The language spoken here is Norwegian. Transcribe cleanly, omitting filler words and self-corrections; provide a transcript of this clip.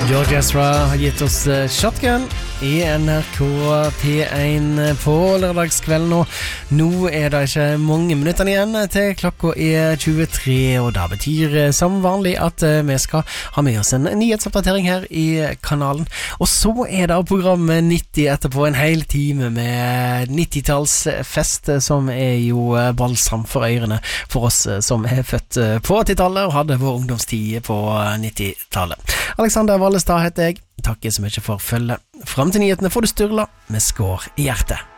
George Ezra har gitt oss Shotgun i NRK P1 på lørdagskvelden, og nå det ikke mange minutter igjen til klokka 23, og det betyr som vanlig at vi skal ha med oss en nyhetsoppdatering her i kanalen. Og så det programmet 90 etterpå, en hel time med 90-tallsfest, som jo balsam for ørene for oss som født på 80-tallet og hadde vår ungdomstid på 90-tallet. Alexander Vallestad heter jeg. Takk så mye for følge. Frem til nyhetene får du Sturla med skår i hjertet.